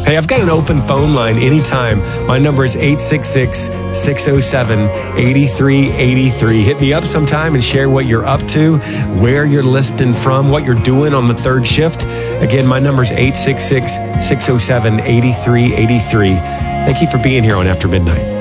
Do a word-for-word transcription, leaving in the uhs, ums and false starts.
Hey, I've got an open phone line anytime. My number is eight six six, six oh seven, eight three eight three. Hit me up sometime and share what you're up to, where you're listening from, what you're doing on the third shift. Again, my number is eight six six, six oh seven, eight three eight three. Thank you for being here on After Midnight.